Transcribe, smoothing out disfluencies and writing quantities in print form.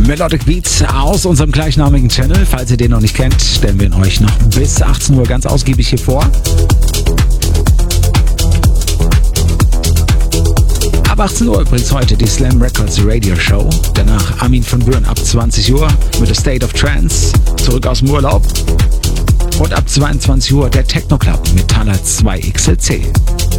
Melodic Beats aus unserem gleichnamigen Channel. Falls ihr den noch nicht kennt, stellen wir ihn euch noch bis 18 Uhr ganz ausgiebig hier vor. Ab 18 Uhr übrigens heute die Slam Records Radio Show. Danach Armin van Buuren ab 20 Uhr mit The State of Trance, zurück aus dem Urlaub. Und ab 22 Uhr der Techno Club mit Tala 2XLC.